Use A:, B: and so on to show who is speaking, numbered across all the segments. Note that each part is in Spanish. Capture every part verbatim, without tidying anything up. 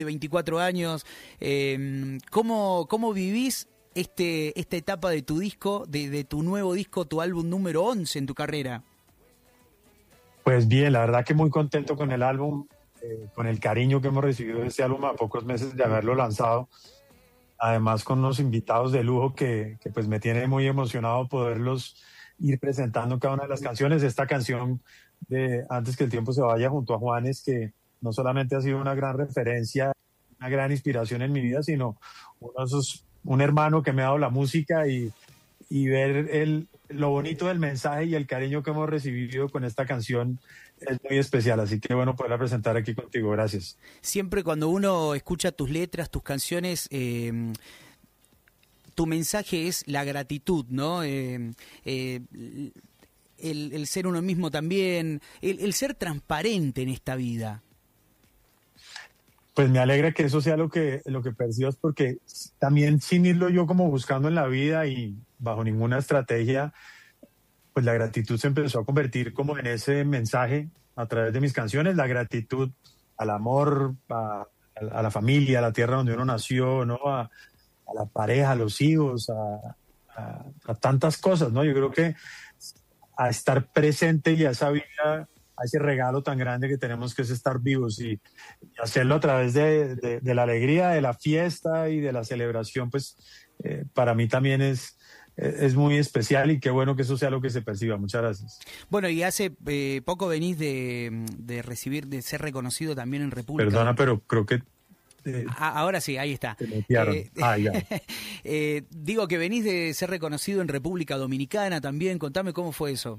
A: veinticuatro años, eh, ¿cómo, cómo vivís este, esta etapa de tu disco, de, de tu nuevo disco, tu álbum número once en tu carrera?
B: Pues bien, la verdad que muy contento con el álbum, eh, con el cariño que hemos recibido de este álbum a pocos meses de haberlo lanzado, además con unos invitados de lujo que, que pues me tiene muy emocionado poderlos ir presentando cada una de las canciones. Esta canción de Antes que el tiempo se vaya junto a Juanes, que no solamente ha sido una gran referencia, una gran inspiración en mi vida, sino uno de esos, un hermano que me ha dado la música y, y ver el, lo bonito del mensaje y el cariño que hemos recibido con esta canción es muy especial. Así que bueno, poderla presentar aquí contigo. Gracias.
A: Siempre cuando uno escucha tus letras, tus canciones, eh, tu mensaje es la gratitud, ¿no? Eh, eh, el, el ser uno mismo también, el, el ser transparente en esta vida.
B: Pues me alegra que eso sea lo que, lo que percibas, porque también sin irlo yo como buscando en la vida y bajo ninguna estrategia, pues la gratitud se empezó a convertir como en ese mensaje a través de mis canciones, la gratitud al amor, a, a la familia, a la tierra donde uno nació, ¿no? A, a la pareja, a los hijos, a, a, a tantas cosas, ¿no? Yo creo que a estar presente y a esa vida, a ese regalo tan grande que tenemos que es estar vivos y, y hacerlo a través de, de, de la alegría, de la fiesta y de la celebración, pues eh, para mí también es, es muy especial y qué bueno que eso sea lo que se perciba. Muchas gracias.
A: Bueno, y hace eh, poco venís de, de recibir, de ser reconocido también en República.
B: Perdona, pero creo que...
A: Eh, ah, ahora sí, ahí está.
B: Eh, ah, ya.
A: eh, digo que venís de ser reconocido en República Dominicana también. Contame cómo fue eso.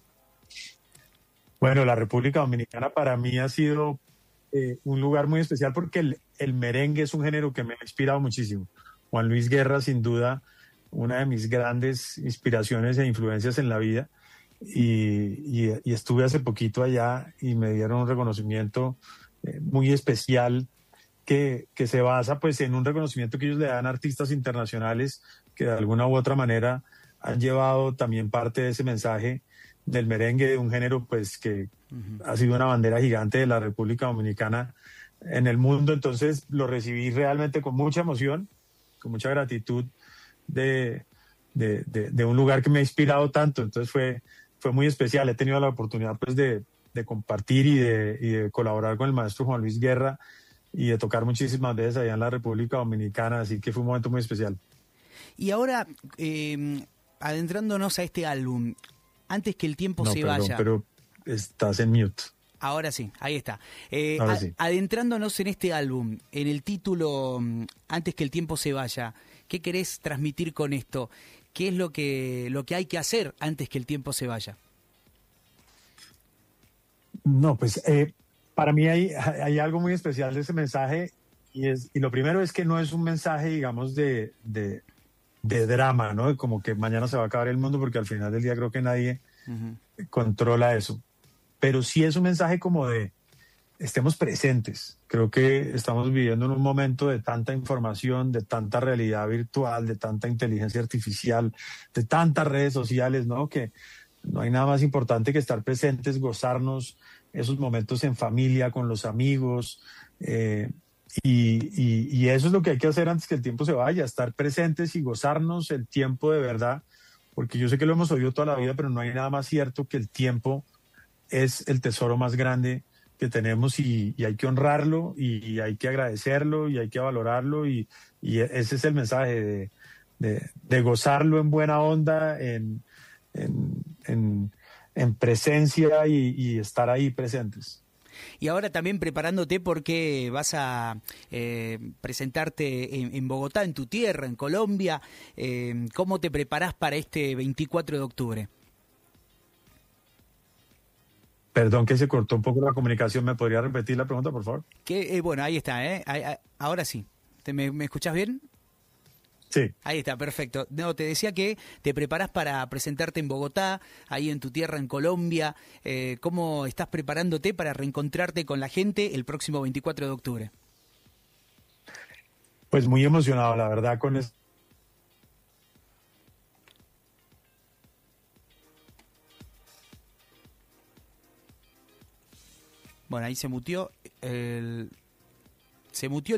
B: Bueno, la República Dominicana para mí ha sido eh, un lugar muy especial porque el, el merengue es un género que me ha inspirado muchísimo. Juan Luis Guerra, sin duda, una de mis grandes inspiraciones e influencias en la vida. Y, y, y estuve hace poquito allá y me dieron un reconocimiento eh, muy especial que, que se basa pues en un reconocimiento que ellos le dan a artistas internacionales que de alguna u otra manera han llevado también parte de ese mensaje del merengue, de un género pues que uh-huh. ha sido una bandera gigante de la República Dominicana en el mundo. Entonces lo recibí realmente con mucha emoción, con mucha gratitud de, de, de, de un lugar que me ha inspirado tanto. Entonces fue, fue muy especial. He tenido la oportunidad pues de, de compartir y de, y de colaborar con el maestro Juan Luis Guerra y de tocar muchísimas veces allá en la República Dominicana, así que fue un momento muy especial.
A: Y ahora, eh, adentrándonos a este álbum, Antes que el tiempo
B: no,
A: se
B: perdón,
A: vaya.
B: Pero estás en mute.
A: Ahora sí, ahí está. Eh,
B: Ahora
A: a,
B: sí.
A: Adentrándonos en este álbum, en el título Antes que el tiempo se vaya, ¿qué querés transmitir con esto? ¿Qué es lo que, lo que hay que hacer antes que el tiempo se vaya?
B: No, pues eh, para mí hay, hay algo muy especial de ese mensaje y, es, y lo primero es que no es un mensaje, digamos, de, de, de drama, ¿no? Como que mañana se va a acabar el mundo, porque al final del día creo que nadie uh-huh. controla eso. Pero sí es un mensaje como de estemos presentes. Creo que estamos viviendo en un momento de tanta información, de tanta realidad virtual, de tanta inteligencia artificial, de tantas redes sociales, ¿no? Que no hay nada más importante que estar presentes, gozarnos esos momentos en familia, con los amigos, eh, y, y, y eso es lo que hay que hacer antes que el tiempo se vaya, estar presentes y gozarnos el tiempo de verdad, porque yo sé que lo hemos oído toda la vida, pero no hay nada más cierto que el tiempo es el tesoro más grande que tenemos y, y hay que honrarlo y, y hay que agradecerlo y hay que valorarlo y, y ese es el mensaje de, de, de gozarlo en buena onda, en, en, en, en presencia y, y estar ahí presentes.
A: Y ahora también preparándote porque vas a eh, presentarte en, en Bogotá, en tu tierra, en Colombia. Eh, ¿Cómo te preparás para este veinticuatro de octubre?
B: Perdón que se cortó un poco la comunicación. ¿Me podría repetir la pregunta, por favor?
A: Que, eh, bueno, ahí está, ¿eh? Ahí, ahí, ahora sí. ¿Te, me, ¿Me escuchás bien?
B: Sí.
A: Ahí está, perfecto. No, te decía que te preparás para presentarte en Bogotá, ahí en tu tierra, en Colombia. Eh, ¿Cómo estás preparándote para reencontrarte con la gente el próximo veinticuatro de octubre?
B: Pues muy emocionado, la verdad, con eso.
A: Bueno, ahí se mutió el... se mutió